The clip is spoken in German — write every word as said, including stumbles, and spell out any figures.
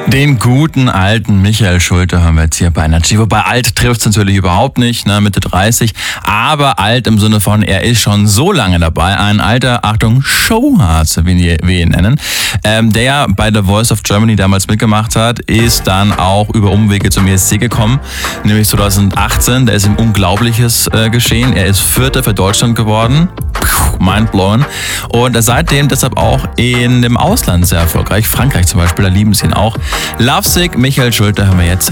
Den guten alten Michael Schulte haben wir jetzt hier bei Energy. Wobei alt trifft es natürlich überhaupt nicht, ne, Mitte dreißig. Aber alt im Sinne von, er ist schon so lange dabei. Ein alter, Achtung, Showhase, wie wir ihn nennen. Ähm, der bei The Voice of Germany damals mitgemacht hat, ist dann auch über Umwege zum E S C gekommen. Nämlich zwanzig achtzehn, da ist ihm Unglaubliches äh, geschehen. Er ist Vierter für Deutschland geworden. Puh, mindblown. Und seitdem deshalb auch in dem Ausland sehr erfolgreich. Frankreich zum Beispiel, da lieben sie ihn auch. Lovesick, Michael Schulte haben wir jetzt